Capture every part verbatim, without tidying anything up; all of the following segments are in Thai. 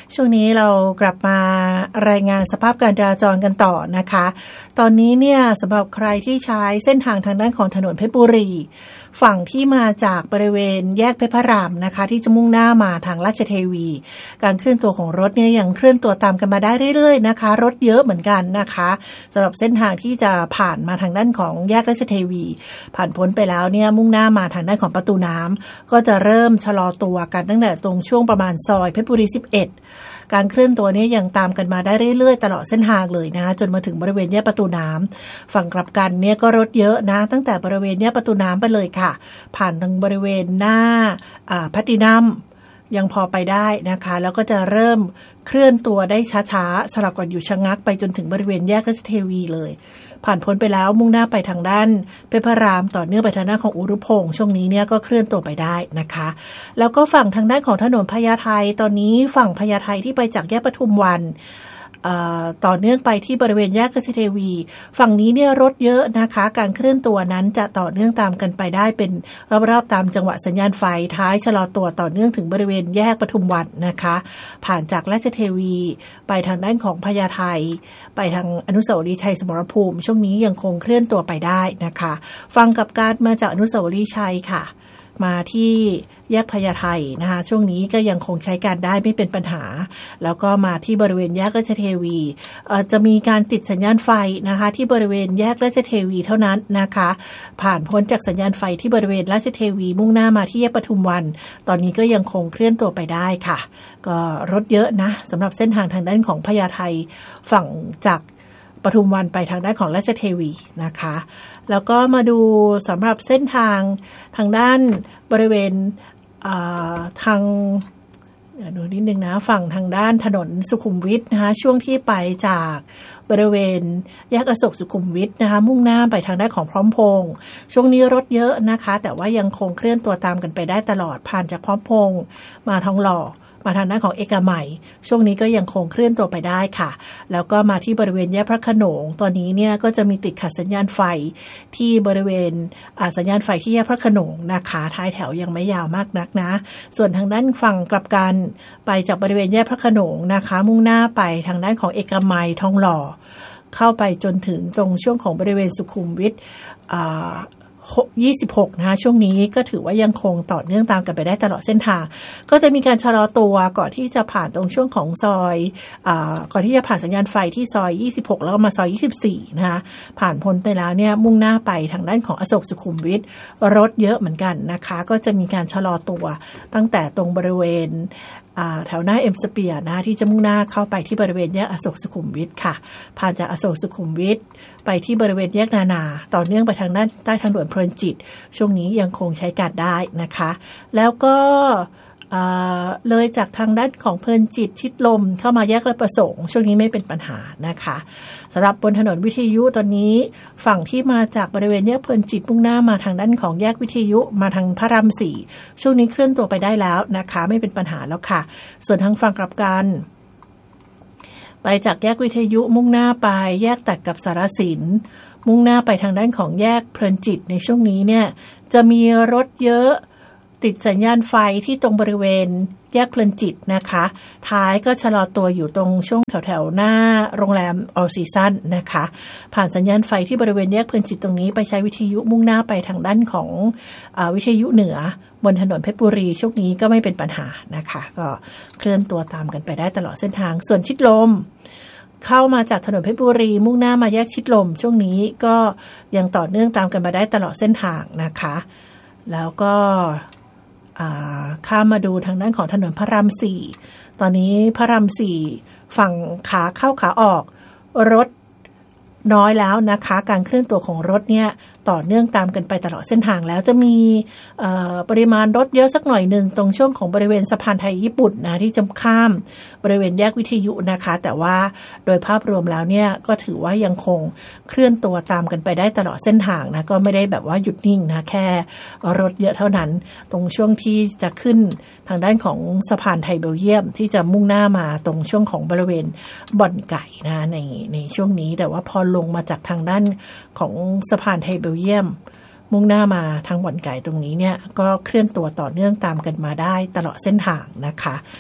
ช่วงนี้เรากลับมารายงานสภาพการจราจรกันต่อนะคะตอนนี้เนี่ยสำหรับใครที่ใช้เส้นทางทางด้านของถนนเพชรบุรีฝั่งที่มาจากบริเวณแยกเพชรพระรามนะคะที่จะมุ่งหน้ามาทางราชเทวีการเคลื่อนตัวของรถเนี่ยยังเคลื่อนตัวตามกันมาได้เรื่อยๆนะคะรถเยอะเหมือนกันนะคะสำหรับเส้นทางที่จะผ่านมาทางด้านของแยกราชเทวีผ่านพ้นไปแล้วเนี่ยมุ่งหน้ามาทางด้านของประตูน้ำก็จะเริ่มชะลอตัวกันตั้งแต่ตรงช่วงประมาณซอยเพชรบุรีสิบเอ็ดการเคลื่อนตัวนี้ยังตามกันมาได้เรื่อยๆตลอดเส้นทางเลยนะคะจนมาถึงบริเวณแยกประตูน้ำฝั่งกลับกันเนี่ยก็รถเยอะนะตั้งแต่บริเวณแยกประตูน้ำไปเลยค่ะผ่านทางบริเวณหน้าแพลทินัมยังพอไปได้นะคะแล้วก็จะเริ่มเคลื่อนตัวได้ช้าๆสลับกันอยู่ชะงักไปจนถึงบริเวณแยกราชเทวีเลยผ่านพ้นไปแล้วมุ่งหน้าไปทางด้านเพชรพระรามต่อเนื่องไปทางด้านของอุรุพงษ์ช่วงนี้เนี่ยก็เคลื่อนตัวไปได้นะคะแล้วก็ฝั่งทางด้านของถนนพญาไทตอนนี้ฝั่งพญาไทที่ไปจากแยกปทุมวันต่อเนื่องไปที่บริเวณแยกราชเทวีฝั่งนี้เนี่ยรถเยอะนะคะการเคลื่อนตัวนั้นจะต่อเนื่องตามกันไปได้เป็นรอบๆตามจังหวะสัญญาณไฟท้ายชะลอตัวต่อเนื่องถึงบริเวณแยกปทุมวันนะคะผ่านจากราชเทวีไปทางด้านของพญาไทไปทางอนุสาวรีย์ชัยสมรภูมิช่วงนี้ยังคงเคลื่อนตัวไปได้นะคะฟังกับการมาจากอนุสาวรีย์ชัยค่ะมาที่แยกพญาไทนะคะช่วงนี้ก็ยังคงใช้การได้ไม่เป็นปัญหาแล้วก็มาที่บริเวณแยกราชเทวีจะมีการติดสัญญาณไฟนะคะที่บริเวณแยกราชเทวีเท่านั้นนะคะผ่านพ้นจากสัญญาณไฟที่บริเวณราชเทวีมุ่งหน้ามาที่แยกปทุมวันตอนนี้ก็ยังคงเคลื่อนตัวไปได้ค่ะก็รถเยอะนะสำหรับเส้นทางทางด้านของพญาไทฝั่งจากปทุมวันไปทางด้านของราชเทวีนะคะแล้วก็มาดูสำหรับเส้นทางทางด้านบริเวณทางดูนิดนึงนะฝั่งทางด้านถนนสุขุมวิทนะคะช่วงที่ไปจากบริเวณแยกอโศกสุขุมวิทนะคะมุ่งหน้าไปทางด้านของพร้อมพงษ์ช่วงนี้รถเยอะนะคะแต่ว่ายังคงเคลื่อนตัวตามกันไปได้ตลอดผ่านจากพร้อมพงษ์มาทองหล่อมาทางด้านของเอกมัยช่วงนี้ก็ยังคงเคลื่อนตัวไปได้ค่ะแล้วก็มาที่บริเวณแยกพระโขนงตอนนี้เนี่ยก็จะมีติดขัดสัญญาณไฟที่บริเวณสัญญาณไฟที่แยกพระโขนงนะคะท้ายแถวยังไม่ยาวมากนักนะส่วนทางด้านฝั่งกลับกันไปจากบริเวณแยกพระโขนงนะคะมุ่งหน้าไปทางด้านของเอกมัยทองหล่อเข้าไปจนถึงตรงช่วงของบริเวณสุขุมวิทยี่สิบหกนะคะช่วงนี้ก็ถือว่ายังคงต่อเนื่องตามกันไปได้ตลอดเส้นทางก็จะมีการชะลอตัวก่อนที่จะผ่านตรงช่วงของซอยอ่าก่อนที่จะผ่านสัญญาณไฟที่ซอยยี่สิบหกแล้วก็มาซอยยี่สิบสี่นะคะผ่านพ้นไปแล้วเนี่ยมุ่งหน้าไปทางด้านของอโศกสุขุมวิทรถเยอะเหมือนกันนะคะก็จะมีการชะลอตัวตั้งแต่ตรงบริเวณแถวหน้าเอ็มสเปียร์นะที่จะมุ่งหน้าเข้าไปที่บริเวณแยกอโศกสุขุมวิทค่ะผ่านจากอโศกสุขุมวิทไปที่บริเวณแยกนานาต่อเนื่องไปทางด้านใต้ทางด่วนเพลินจิตช่วงนี้ยังคงใช้การได้นะคะแล้วก็เลยจากทางด้านของเพลินจิตชิดลมเข้ามาแยกราชประสงค์ช่วงนี้ไม่เป็นปัญหานะคะสำหรับบนถนนวิทยุตอนนี้ฝั่งที่มาจากบริเวณแยกเพลินจิตมุ่งหน้ามาทางด้านของแยกวิทยุมาทางพระรามสี่ช่วงนี้เคลื่อนตัวไปได้แล้วนะคะไม่เป็นปัญหาแล้วค่ะส่วนทางฝั่งกลับกันไปจากแยกวิทยุมุ่งหน้าไปแยกตัดกับสารสินมุ่งหน้าไปทางด้านของแยกเพลินจิตในช่วงนี้เนี่ยจะมีรถเยอะติดสัญญาณไฟที่ตรงบริเวณแยกเพลินจิตนะคะท้ายก็ชะลอตัวอยู่ตรงช่วงแถวๆหน้าโรงแรมออลซีซั่นนะคะผ่านสัญญาณไฟที่บริเวณแยกเพลินจิตตรงนี้ไปใช้วิทยุมุ่งหน้าไปทางด้านของอ่าวิทยุเหนือบนถนนเพชรบุรีช่วงนี้ก็ไม่เป็นปัญหานะคะก็เคลื่อนตัวตามกันไปได้ตลอดเส้นทางส่วนชิดลมเข้ามาจากถนนเพชรบุรีมุ่งหน้ามาแยกชิดลมช่วงนี้ก็ยังต่อเนื่องตามกันมาได้ตลอดเส้นทางนะคะแล้วก็ข้ามมาดูทางด้านของถนนพระรามสี่ตอนนี้พระรามสี่ฝั่งขาเข้าขาออกรถน้อยแล้วนะคะการเคลื่อนตัวของรถเนี่ยต่อเนื่องตามกันไปตลอดเส้นทางแล้วจะมีปริมาณรถเยอะสักหน่อยนึงตรงช่วงของบริเวณสะพานไทยญี่ปุ่นนะที่จะข้ามบริเวณแยกวิทยุนะคะแต่ว่าโดยภาพรวมแล้วเนี่ยก็ถือว่ายังคงเคลื่อนตัวตามกันไปได้ตลอดเส้นทางนะก็ไม่ได้แบบว่าหยุดนิ่งนะแค่รถเยอะเท่านั้นตรงช่วงที่จะขึ้นทางด้านของสะพานไทยเบลเยียมที่จะมุ่งหน้ามาตรงช่วงของบริเวณบ่อนไก่นะในในช่วงนี้แต่ว่าพอลงมาจากทางด้านของสะพานไทยเบลเยียมมุ่งหน้ามาทางบ่อนไก่ตรงนี้เนี่ยก็เคลื่อนตัวต่อเนื่องตามกันมาได้ตลอดเส้นทางนะคะ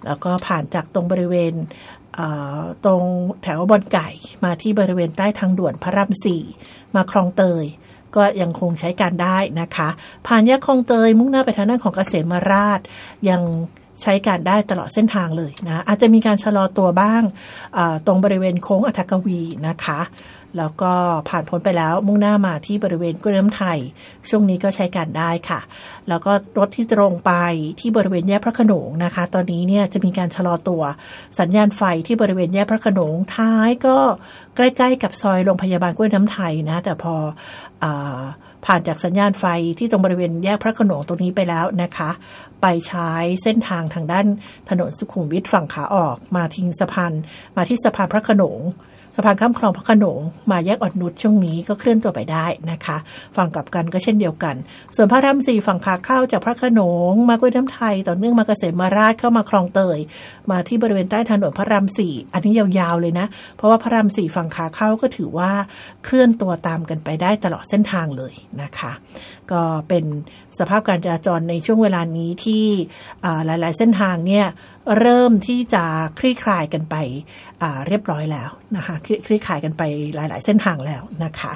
แล้วก็ผ่านจากตรงบริเวณตรงแถวบ่อนไก่มาที่บริเวณใต้ทางด่วนพระรามสี่มาคลองเตยก็ยังคงใช้การได้นะคะผ่านแยกคลองเตยมุ่งหน้าไปทางด้านของเกษมราษฎร์ยังใช้การได้ตลอดเส้นทางเลยนะอาจจะมีการชะลอตัวบ้างตรงบริเวณโค้งอัฐกวีนะคะแล้วก็ผ่านพ้นไปแล้วมุ่งหน้ามาที่บริเวณกล้วยน้ำไทยช่วงนี้ก็ใช้การได้ค่ะแล้วก็รถที่ตรงไปที่บริเวณแยกพระโขนงนะคะตอนนี้เนี่ยจะมีการชะลอตัวสัญญาณไฟที่บริเวณแยกพระโขนงท้ายก็ใกล้ๆกับซอยโรงพยาบาลกล้วยน้ำไทยนะแต่พออ่าผ่านจากสัญญาณไฟที่ตรงบริเวณแยกพระโขนงตรงนี้ไปแล้วนะคะไปใช้เส้นทางทางด้านถนนสุขุมวิทฝั่งขาออกมาทิ้งสะพานมาที่สะพานพระโขนงสะพานข้ามคลองพระโขนงมาแยกอ่อนนุชช่วงนี้ก็เคลื่อนตัวไปได้นะคะฝั่งกลับกันก็เช่นเดียวกันส่วนพระรามสี่ฝั่งขาเข้าจากพระโขนงมากล้วยน้ำไทยต่อเนื่องมาเกษมราษฎร์เข้ามาคลองเตยมาที่บริเวณใต้ถนนพระรามสี่อันนี้ยาวๆเลยนะเพราะว่าพระรามสี่ฝั่งขาเข้าก็ถือว่าเคลื่อนตัวตามกันไปได้ตลอดเส้นทางเลยนะคะก็เป็นสภาพการจราจรในช่วงเวลานี้ที่หลายๆเส้นทางเนี่ยเริ่มที่จะคลี่คลายกันไปเรียบร้อยแล้วนะคะคลี่คลายกันไปหลายๆเส้นทางแล้วนะคะ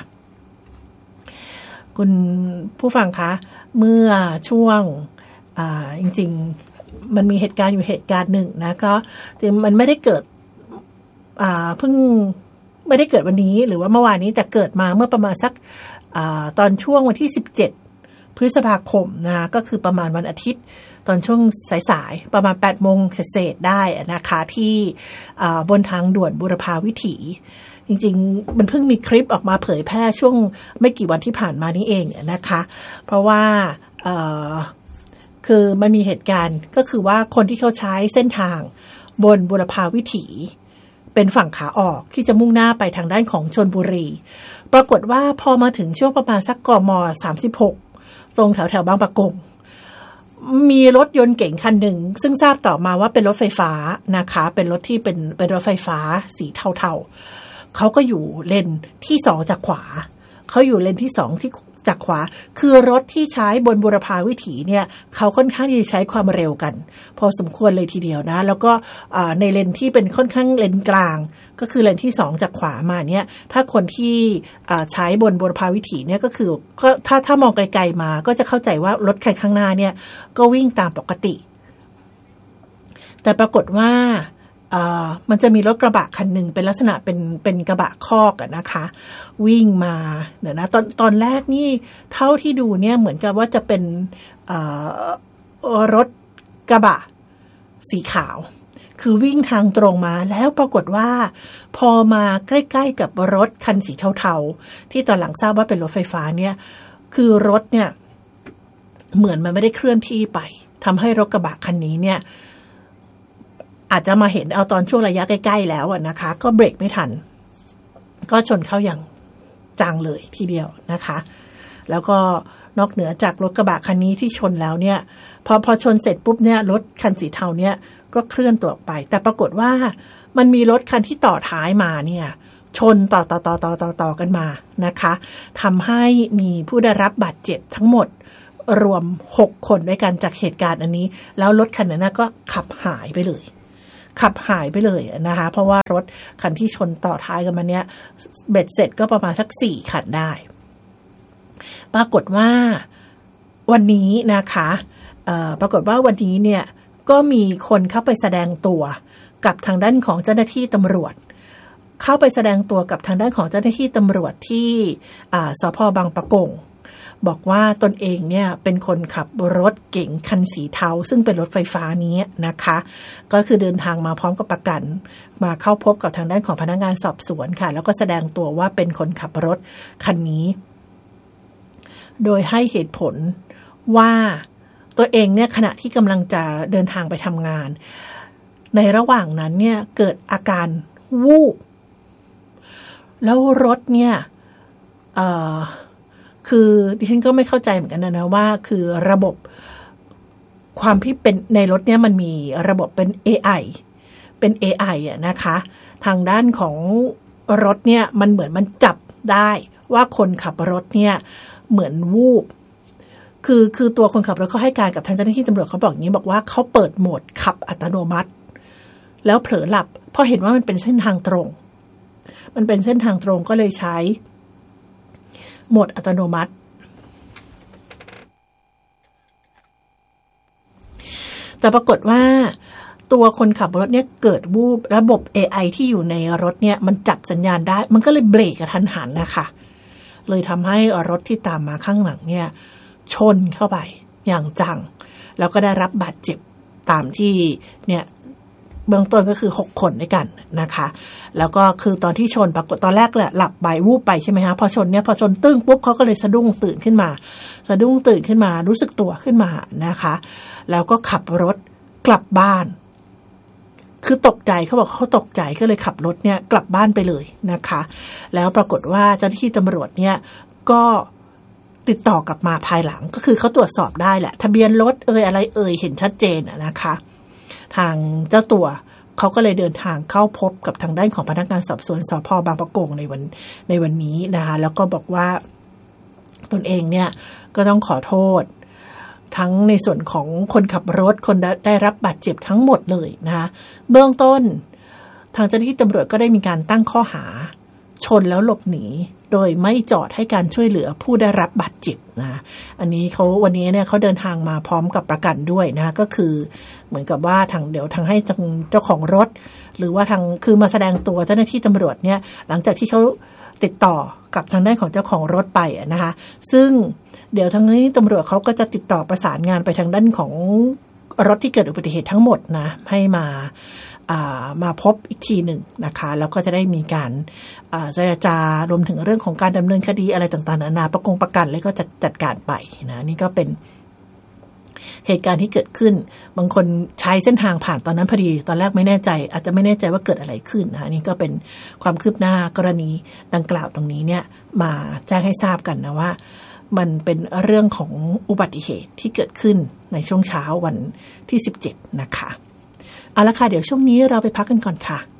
คุณผู้ฟังคะเมื่อช่วงจริงๆมันมีเหตุการณ์อยู่เหตุการณ์หนึ่งนะก็มันไม่ได้เกิดเพิ่งไม่ได้เกิดวันนี้หรือว่าเมื่อวานนี้แต่เกิดมาเมื่อประมาณสักตอนช่วงวันที่สิบเจ็ดพฤษภาคมนะก็คือประมาณวันอาทิตย์ตอนช่วงสายๆประมาณแปดโมงเศษๆได้นะคะที่บนทางด่วนบุรพาวิถีจริงๆมันเพิ่งมีคลิปออกมาเผยแพร่ช่วงไม่กี่วันที่ผ่านมานี้เองนะคะเพราะว่าคือมันมีเหตุการณ์ก็คือว่าคนที่เขาใช้เส้นทางบนบุรพาวิถีเป็นฝั่งขาออกที่จะมุ่งหน้าไปทางด้านของชลบุรีปรากฏว่าพอมาถึงช่วงประมาณสักกม.สามสิบหกตรงแถวแถวบางปะกงมีรถยนต์เก๋งคันหนึ่งซึ่งทราบต่อมาว่าเป็นรถไฟฟ้านะคะเป็นรถที่เป็นเป็นรถไฟฟ้าสีเทาๆเขาก็อยู่เลนที่สองจากขวาเขาอยู่เลนที่สองที่จากขวาคือรถที่ใช้บนบุรพาวิถีเนี่ยเขาค่อนข้างที่จะใช้ความเร็วกันพอสมควรเลยทีเดียวนะแล้วก็ในเลนที่เป็นค่อนข้างเลนกลางก็คือเลนที่สองจากขวามาเนี่ยถ้าคนที่ใช้บนบุรพาวิถีเนี่ยก็คือก็ถ้าถ้ามองไกลๆมาก็จะเข้าใจว่ารถคันข้างหน้าเนี่ยก็วิ่งตามปกติแต่ปรากฏว่ามันจะมีรถกระบะคันหนึ่งเป็นลักษณะเป็นเป็นกระบะคอกอะนะคะวิ่งมาเดี๋ยวนะตอนตอนแรกนี่เท่าที่ดูเนี่ยเหมือนกับว่าจะเป็นรถกระบะสีขาวคือวิ่งทางตรงมาแล้วปรากฏว่าพอมาใกล้ๆกับรถคันสีเทาๆที่ตอนหลังทราบว่าเป็นรถไฟฟ้าเนี่ยคือรถเนี่ยเหมือนมันไม่ได้เคลื่อนที่ไปทำให้รถกระบะคันนี้เนี่ยอาจจะมาเห็นเอาตอนช่วงระยะใกล้ๆแล้วนะคะก็เบรกไม่ทันก็ชนเข้าอย่างจังเลยทีเดียวนะคะแล้วก็นอกเหนือจากรถกระบะคันนี้ที่ชนแล้วเนี่ยพอพอชนเสร็จปุ๊บเนี่ยรถคันสีเทาเนี่ยก็เคลื่อนตัวออกไปแต่ปรากฏว่ามันมีรถคันที่ต่อท้ายมาเนี่ยชนต่อต่อต่อต่อต่อต่อกันมานะคะทำให้มีผู้ได้รับบาดเจ็บทั้งหมดรวมหกคนด้วยกันจากเหตุการณ์อันนี้แล้วรถคันนั้นก็ขับหายไปเลยขับหายไปเลยนะคะเพราะว่ารถคันที่ชนต่อท้ายกันมาเนี้ยเบ็ดเสร็จก็ประมาณสักสี่คันได้ปรากฏว่าวันนี้นะคะปรากฏว่าวันนี้เนี่ยก็มีคนเข้าไปแสดงตัวกับทางด้านของเจ้าหน้าที่ตำรวจเข้าไปแสดงตัวกับทางด้านของเจ้าหน้าที่ตำรวจที่สภ.บางปะกงบอกว่าตนเองเนี่ยเป็นคนขับรถเก๋งคันสีเทาซึ่งเป็นรถไฟฟ้านี้นะคะก็คือเดินทางมาพร้อมกับประกันมาเข้าพบกับทางด้านของพนักงานสอบสวนค่ะแล้วก็แสดงตัวว่าเป็นคนขับรถคันนี้โดยให้เหตุผลว่าตัวเองเนี่ยขณะที่กำลังจะเดินทางไปทำงานในระหว่างนั้นเนี่ยเกิดอาการวูบแล้วรถเนี่ยเอ่อคือดิฉันก็ไม่เข้าใจเหมือนกันนะนะว่าคือระบบความที่เป็นในรถเนี่ยมันมีระบบเป็น เอ ไอ เป็น เอ ไอ อ่ะนะคะทางด้านของรถเนี่ยมันเหมือนมันจับได้ว่าคนขับรถเนี่ยเหมือนวูบคือคือตัวคนขับรถเขาให้การกับทางเจ้าหน้าที่ตำรวจเขาบอกอย่างนี้บอกว่าเขาเปิดโหมดขับอัตโนมัติแล้วเผลอหลับพอเห็นว่ามันเป็นเส้นทางตรงมันเป็นเส้นทางตรงก็เลยใช้โหมดอัตโนมัติแต่ปรากฏว่าตัวคนขับรถเนี่ยเกิดวูบระบบ เอ ไอ ที่อยู่ในรถเนี่ยมันจับสัญญาณได้มันก็เลยเบรกกระทันหันนะคะเลยทำให้รถที่ตามมาข้างหลังเนี่ยชนเข้าไปอย่างจังแล้วก็ได้รับบาดเจ็บตามที่เนี่ยเบื้องต้นก็คือหกคนด้วยกันนะคะแล้วก็คือตอนที่ชนปรากฏตอนแรกแหละหลับไปวูบไปใช่ไหมคะพอชนเนี่ยพอชนตึ้งปุ๊บเขาก็เลยสะดุ้งตื่นขึ้นมาสะดุ้งตื่นขึ้นมารู้สึกตัวขึ้นมานะคะแล้วก็ขับรถกลับบ้านคือตกใจเขาบอกเขาตกใจก็เลยขับรถเนี่ยกลับบ้านไปเลยนะคะแล้วปรากฏว่าเจ้าหน้าที่ตำรวจเนี่ยก็ติดต่อกลับมาภายหลังก็คือเขาตรวจสอบได้แหละทะเบียนรถเอ่ยอะไรเอ่ยเห็นชัดเจนนะคะทางเจ้าตัวเขาก็เลยเดินทางเข้าพบกับทางด้านของพนักงานสอบสวนสภ.บางปะกงในวันในวันนี้นะคะแล้วก็บอกว่าตนเองเนี่ยก็ต้องขอโทษทั้งในส่วนของคนขับรถคนได้รับบาดเจ็บทั้งหมดเลยนะคะเบื้องต้นทางเจ้าหน้าที่ตำรวจก็ได้มีการตั้งข้อหาชนแล้วหลบหนีโดยไม่จอดให้การช่วยเหลือผู้ได้รับบาดเจ็บนะอันนี้เขาวันนี้เนี่ยเขาเดินทางมาพร้อมกับประกันด้วยนะก็คือเหมือนกับว่าทางเดี๋ยวทางให้เจ้าของรถหรือว่าทางคือมาแสดงตัวเจ้าหน้าที่ตำรวจเนี่ยหลังจากที่เขาติดต่อกับทางด้านของเจ้าของรถไปนะคะซึ่งเดี๋ยวทางนี้ตำรวจเขาก็จะติดต่อประสานงานไปทางด้านของรถที่เกิดอุบัติเหตุทั้งหมดนะให้มามาพบอีกทีหนึ่งนะคะแล้วก็จะได้มีการเจรจารวมถึงเรื่องของการดำเนินคดีอะไรต่างๆนานาประกงประกันแล้วก็จัดจัดการไปนะนี่ก็เป็นเหตุการณ์ที่เกิดขึ้นบางคนใช้เส้นทางผ่านตอนนั้นพอดีตอนแรกไม่แน่ใจอาจจะไม่แน่ใจว่าเกิดอะไรขึ้นนะนี่ก็เป็นความคืบหน้ากรณีดังกล่าวตรงนี้เนี่ยมาแจ้งให้ทราบกันนะว่ามันเป็นเรื่องของอุบัติเหตุที่เกิดขึ้นในช่วงเช้าวันที่สิบเจ็ดนะคะเอาละค่ะเดี๋ยวช่วงนี้เราไปพักกันก่อนค่ะ